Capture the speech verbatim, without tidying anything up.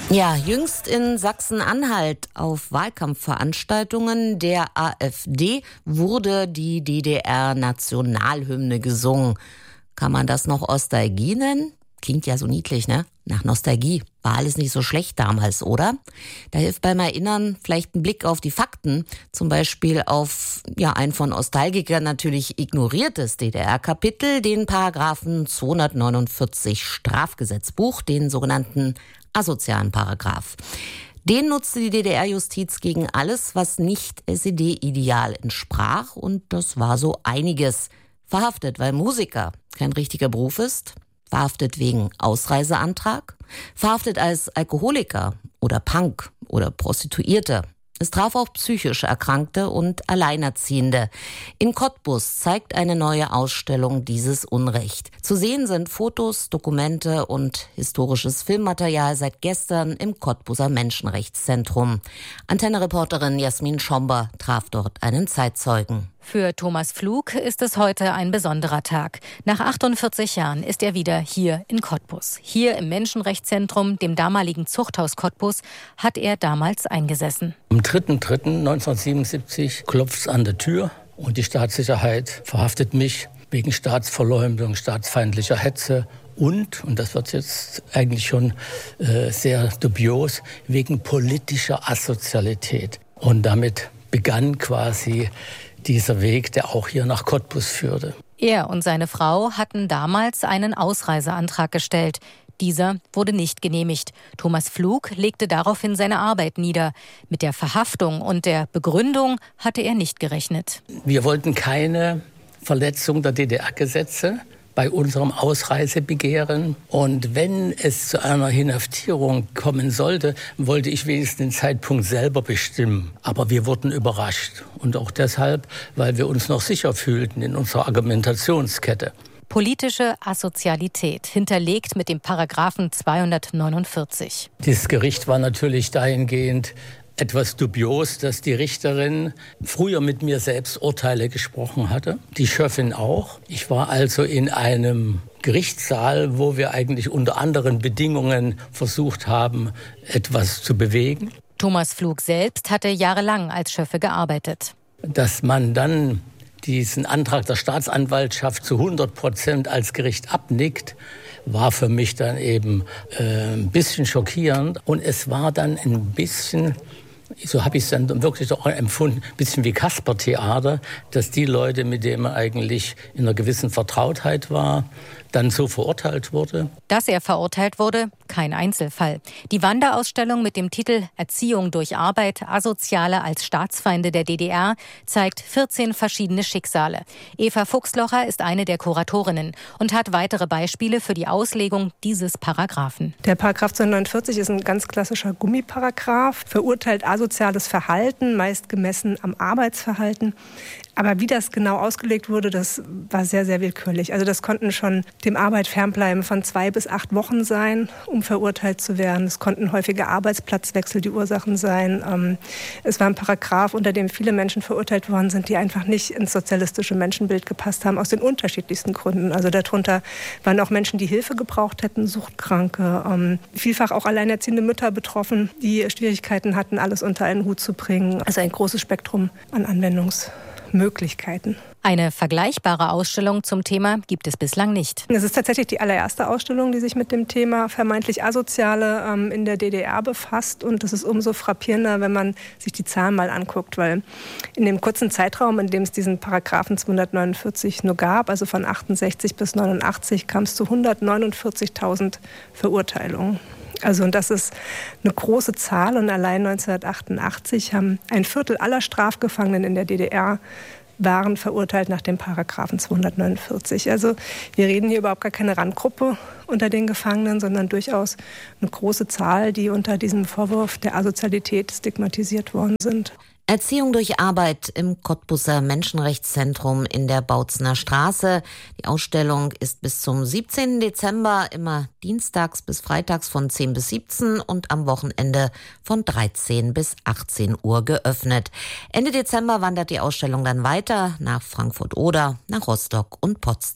Ja, jüngst in Sachsen-Anhalt auf Wahlkampfveranstaltungen der AfD wurde die D D R-Nationalhymne gesungen. Kann man das noch Ostalgie nennen? Klingt ja so niedlich, ne? Nach Nostalgie. War alles nicht so schlecht damals, oder? Da hilft beim Erinnern vielleicht ein Blick auf die Fakten. Zum Beispiel auf, ja, ein von Nostalgikern natürlich ignoriertes D D R-Kapitel, den Paragraphen zweihundertneunundvierzig Strafgesetzbuch, den sogenannten asozialen Paragraph. Den nutzte die D D R-Justiz gegen alles, was nicht S E D-Ideal entsprach. Und das war so einiges. Verhaftet, weil Musiker kein richtiger Beruf ist. Verhaftet wegen Ausreiseantrag. Verhaftet als Alkoholiker oder Punk oder Prostituierte. Es traf auch psychisch Erkrankte und Alleinerziehende. In Cottbus zeigt eine neue Ausstellung dieses Unrecht. Zu sehen sind Fotos, Dokumente und historisches Filmmaterial seit gestern im Cottbuser Menschenrechtszentrum. Antenne-Reporterin Jasmin Schomber traf dort einen Zeitzeugen. Für Thomas Pflug ist es heute ein besonderer Tag. Nach achtundvierzig Jahren ist er wieder hier in Cottbus. Hier im Menschenrechtszentrum, dem damaligen Zuchthaus Cottbus, hat er damals eingesessen. Am dritten dritten neunzehnhundertsiebenundsiebzig klopft es an der Tür und die Staatssicherheit verhaftet mich wegen Staatsverleumdung, staatsfeindlicher Hetze und, und das wird jetzt eigentlich schon äh, sehr dubios, wegen politischer Asozialität. Und damit begann quasi dieser Weg, der auch hier nach Cottbus führte. Er und seine Frau hatten damals einen Ausreiseantrag gestellt. Dieser wurde nicht genehmigt. Thomas Pflug legte daraufhin seine Arbeit nieder. Mit der Verhaftung und der Begründung hatte er nicht gerechnet. Wir wollten keine Verletzung der D D R-Gesetze bei unserem Ausreisebegehren. Und wenn es zu einer Inhaftierung kommen sollte, wollte ich wenigstens den Zeitpunkt selber bestimmen. Aber wir wurden überrascht. Und auch deshalb, weil wir uns noch sicher fühlten in unserer Argumentationskette. Politische Asozialität, hinterlegt mit dem Paragraphen zweihundertneunundvierzig. Dieses Gericht war natürlich dahingehend etwas dubios, dass die Richterin früher mit mir selbst Urteile gesprochen hatte, die Schöffin auch. Ich war also in einem Gerichtssaal, wo wir eigentlich unter anderen Bedingungen versucht haben, etwas zu bewegen. Thomas Pflug selbst hatte jahrelang als Schöffe gearbeitet. Dass man dann diesen Antrag der Staatsanwaltschaft zu hundert Prozent als Gericht abnickt, war für mich dann eben äh, ein bisschen schockierend. Und es war dann ein bisschen, so habe ich es dann wirklich auch empfunden, ein bisschen wie Kaspertheater, dass die Leute, mit denen man eigentlich in einer gewissen Vertrautheit war, dann so verurteilt wurde. Dass er verurteilt wurde, kein Einzelfall. Die Wanderausstellung mit dem Titel Erziehung durch Arbeit, Asoziale als Staatsfeinde der D D R zeigt vierzehn verschiedene Schicksale. Eva Fuchslocher ist eine der Kuratorinnen und hat weitere Beispiele für die Auslegung dieses Paragraphen. Der Paragraph zweihundertneunundvierzig ist ein ganz klassischer Gummiparagraph, verurteilt asoziales Verhalten, meist gemessen am Arbeitsverhalten. Aber wie das genau ausgelegt wurde, das war sehr, sehr willkürlich. Also das konnten schon dem Arbeit fernbleiben von zwei bis acht Wochen sein, um verurteilt zu werden. Es konnten häufige Arbeitsplatzwechsel die Ursachen sein. Es war ein Paragraph, unter dem viele Menschen verurteilt worden sind, die einfach nicht ins sozialistische Menschenbild gepasst haben, aus den unterschiedlichsten Gründen. Also darunter waren auch Menschen, die Hilfe gebraucht hätten, Suchtkranke, vielfach auch alleinerziehende Mütter betroffen, die Schwierigkeiten hatten, alles unter einen Hut zu bringen. Also ein großes Spektrum an Anwendungsmöglichkeiten. Eine vergleichbare Ausstellung zum Thema gibt es bislang nicht. Es ist tatsächlich die allererste Ausstellung, die sich mit dem Thema vermeintlich Asoziale ähm, in der D D R befasst. Und das ist umso frappierender, wenn man sich die Zahlen mal anguckt. Weil in dem kurzen Zeitraum, in dem es diesen Paragraphen zweihundertneunundvierzig nur gab, also von achtundsechzig bis neunundachtzig, kam es zu hundertneunundvierzigtausend Verurteilungen. Also und das ist eine große Zahl. Und allein neunzehnhundertachtundachtzig haben ein Viertel aller Strafgefangenen in der D D R waren verurteilt nach dem Paragraphen zweihundertneunundvierzig. Also wir reden hier überhaupt gar keine Randgruppe unter den Gefangenen, sondern durchaus eine große Zahl, die unter diesem Vorwurf der Asozialität stigmatisiert worden sind. Erziehung durch Arbeit im Cottbuser Menschenrechtszentrum in der Bautzener Straße. Die Ausstellung ist bis zum siebzehnten Dezember immer dienstags bis freitags von zehn bis siebzehn und am Wochenende von dreizehn bis achtzehn Uhr geöffnet. Ende Dezember wandert die Ausstellung dann weiter nach Frankfurt-Oder, nach Rostock und Potsdam.